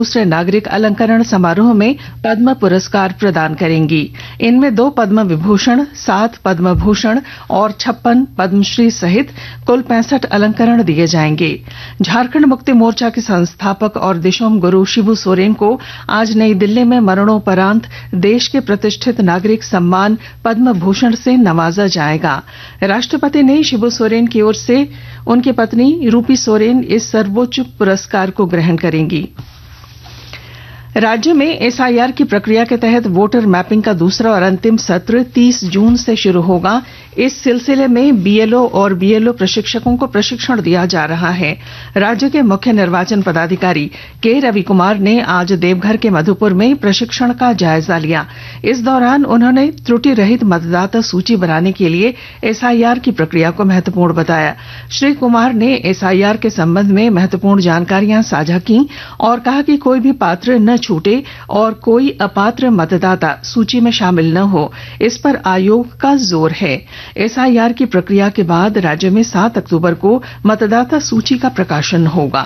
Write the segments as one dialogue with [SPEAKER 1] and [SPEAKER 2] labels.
[SPEAKER 1] दूसरे नागरिक अलंकरण समारोह में पद्म पुरस्कार प्रदान करेंगी। इनमें 2 पद्म विभूषण, 7 पद्म भूषण और 56 पद्मश्री सहित कुल 65 अलंकरण दिए जाएंगे। झारखंड मुक्ति मोर्चा के संस्थापक और दिशोम गुरु शिबू सोरेन को आज नई दिल्ली में मरणोपरांत देश के प्रतिष्ठित नागरिक सम्मान पद्म भूषण से नवाजा जाएगा। राष्ट्रपति ने शिबू सोरेन की ओर से उनकी पत्नी रूपी सोरेन इस सर्वोच्च पुरस्कार को ग्रहण करेंगी। राज्य में एसआईआर की प्रक्रिया के तहत वोटर मैपिंग का दूसरा और अंतिम सत्र 30 जून से शुरू होगा। इस सिलसिले में बीएलओ और बीएलओ प्रशिक्षकों को प्रशिक्षण दिया जा रहा है। राज्य के मुख्य निर्वाचन पदाधिकारी के रवि कुमार ने आज देवघर के मधुपुर में प्रशिक्षण का जायजा लिया। इस दौरान उन्होंने त्रुटि रहित मतदाता सूची बनाने के लिए एसआईआर की प्रक्रिया को महत्वपूर्ण बताया। श्री कुमार ने एसआईआर के संबंध में महत्वपूर्ण जानकारियां साझा की और कहा कि कोई भी पात्र न छूटे और कोई अपात्र मतदाता सूची में शामिल न हो, इस पर आयोग का जोर है। एसआईआर की प्रक्रिया के बाद राज्य में 7 अक्टूबर को मतदाता सूची का प्रकाशन होगा।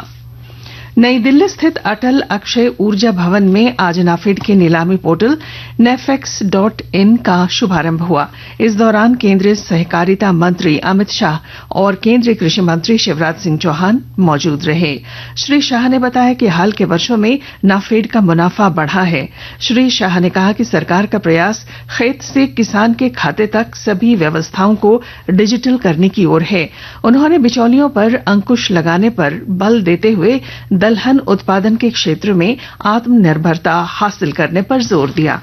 [SPEAKER 1] नई दिल्ली स्थित अटल अक्षय ऊर्जा भवन में आज नाफेड के नीलामी पोर्टल नेफेक्स.in का शुभारंभ हुआ। इस दौरान केंद्रीय सहकारिता मंत्री अमित शाह और केंद्रीय कृषि मंत्री शिवराज सिंह चौहान मौजूद रहे। श्री शाह ने बताया कि हाल के वर्षों में नाफेड का मुनाफा बढ़ा है। श्री शाह ने कहा कि सरकार का प्रयास खेत से किसान के खाते तक सभी व्यवस्थाओं को डिजिटल करने की ओर है। उन्होंने बिचौलियों पर अंकुश लगाने पर बल देते हुए दलहन उत्पादन के क्षेत्र में आत्मनिर्भरता हासिल करने पर जोर दिया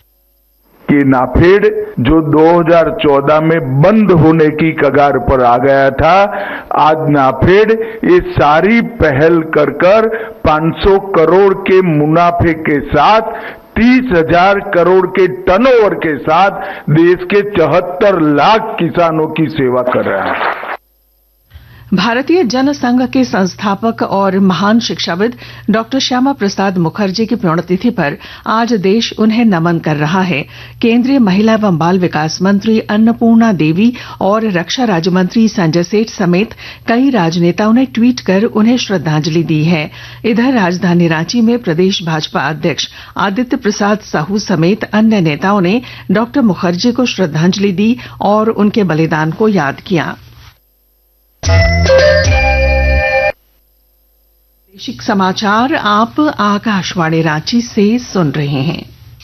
[SPEAKER 2] कि नाफेड जो 2014 में बंद होने की कगार पर आ गया था, आज नाफेड ये सारी पहल कर 500 करोड़ के मुनाफे के साथ 30,000 करोड़ के टर्नओवर के साथ देश के 74 लाख किसानों की सेवा कर रहा है।
[SPEAKER 1] भारतीय जन संघ के संस्थापक और महान शिक्षाविद डॉक्टर श्यामा प्रसाद मुखर्जी की पुण्यतिथि पर आज देश उन्हें नमन कर रहा है। केंद्रीय महिला एवं बाल विकास मंत्री अन्नपूर्णा देवी और रक्षा राज्य मंत्री संजय सेठ समेत कई राजनेताओं ने ट्वीट कर उन्हें श्रद्धांजलि दी है। इधर राजधानी रांची में प्रदेश भाजपा अध्यक्ष आदित्य प्रसाद साहू समेत अन्य नेताओं ने डॉक्टर मुखर्जी को श्रद्धांजलि दी और उनके बलिदान को याद किया। प्रादेशिक समाचार आप आकाशवाणी रांची से सुन रहे हैं।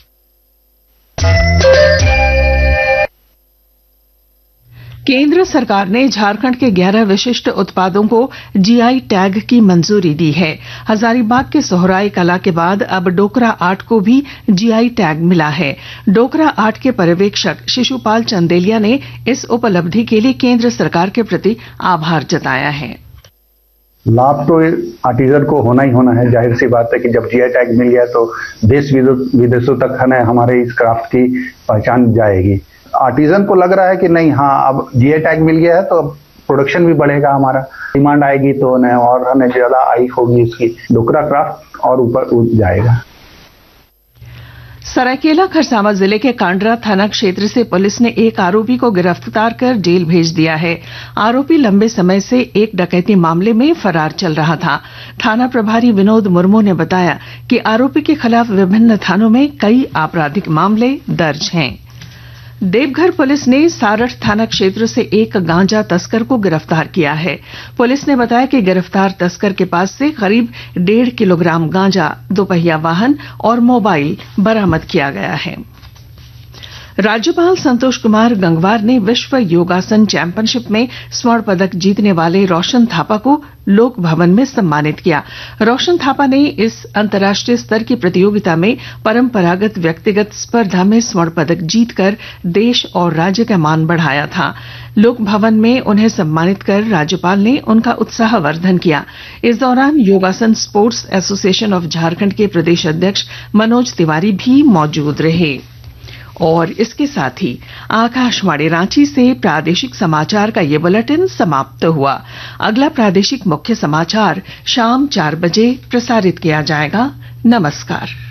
[SPEAKER 1] केंद्र सरकार ने झारखंड के 11 विशिष्ट उत्पादों को जीआई टैग की मंजूरी दी है। हजारीबाग के सोहराय कला के बाद अब डोकरा आर्ट को भी जीआई टैग मिला है। डोकरा आर्ट के पर्यवेक्षक शिशुपाल चंदेलिया ने इस उपलब्धि के लिए केंद्र सरकार के प्रति आभार जताया है।
[SPEAKER 3] लाभ तो आर्टिजन को होना ही होना है। जाहिर सी बात है कि जब जीआई टैग मिल गया तो देश विदेशों तक है हमारे इस क्राफ्ट की पहचान जाएगी। आर्टिजन को लग रहा है कि नहीं, हाँ, अब जीआई टैग मिल गया है तो अब प्रोडक्शन भी बढ़ेगा, हमारा डिमांड आएगी तो और हमें ज्यादा आई होगी इसकी, डोकरा क्राफ्ट और ऊपर उठ जाएगा।
[SPEAKER 1] सरायकेला खरसावां जिले के कांडरा थाना क्षेत्र से पुलिस ने एक आरोपी को गिरफ्तार कर जेल भेज दिया है। आरोपी लंबे समय से एक डकैती मामले में फरार चल रहा था। थाना प्रभारी विनोद मुर्मू ने बताया कि आरोपी के खिलाफ विभिन्न थानों में कई आपराधिक मामले दर्ज हैं। देवघर पुलिस ने सारठ थाना क्षेत्र से एक गांजा तस्कर को गिरफ्तार किया है। पुलिस ने बताया कि गिरफ्तार तस्कर के पास से करीब 1.5 किलोग्राम गांजा, 2 पहिया वाहन और मोबाइल बरामद किया गया है। राज्यपाल संतोष कुमार गंगवार ने विश्व योगासन चैंपियनशिप में स्वर्ण पदक जीतने वाले रोशन थापा को लोक भवन में सम्मानित किया। रोशन थापा ने इस अंतर्राष्ट्रीय स्तर की प्रतियोगिता में परंपरागत व्यक्तिगत स्पर्धा में स्वर्ण पदक जीतकर देश और राज्य का मान बढ़ाया था। लोक भवन में उन्हें सम्मानित कर राज्यपाल ने उनका उत्साहवर्धन किया। इस दौरान योगासन स्पोर्ट्स एसोसिएशन ऑफ झारखंड के प्रदेश अध्यक्ष मनोज तिवारी भी मौजूद रहे। और इसके साथ ही आकाशवाणी रांची से प्रादेशिक समाचार का ये बुलेटिन समाप्त हुआ। अगला प्रादेशिक मुख्य समाचार शाम 4 बजे प्रसारित किया जाएगा। नमस्कार।